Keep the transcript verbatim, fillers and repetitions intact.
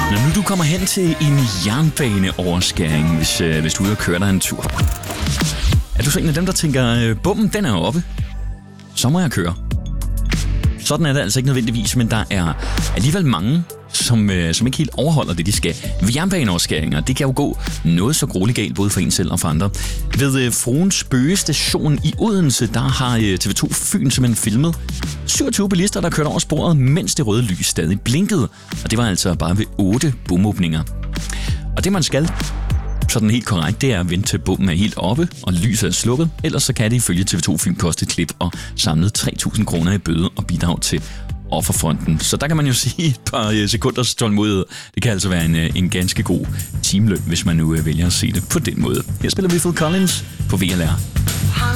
Når nu du kommer hen til en jernbaneoverskæring, hvis, øh, hvis du er ude og køre dig en tur. Er du så en af dem, der tænker, bommen den er oppe, så må jeg køre. Sådan er det altså ikke nødvendigvis, men der er alligevel mange, som, øh, som ikke helt overholder det, de skal. Ved jernbaneoverskæringer, det kan jo gå noget så grueligt galt, både for en selv og for andre. Ved øh, Fruens Bøge station i Odense, der har øh, T V to Fyn simpelthen filmet syvogtyve bilister, der kørte over sporet, mens det røde lys stadig blinkede. Og det var altså bare ved otte bomåbninger. Og det man skal, sådan helt korrekt, det er at vente til bommen er helt oppe, og lyset er slukket. Ellers så kan det ifølge T V to Fyn koste et klip og samlet tre tusind kroner i bøde og bidrag til offerfonden. Så der kan man jo sige et par sekunders tålmodighed. Det kan altså være en, en ganske god timeløn, hvis man nu vælger at se det på den måde. Her spiller vi Phil Collins på V L R.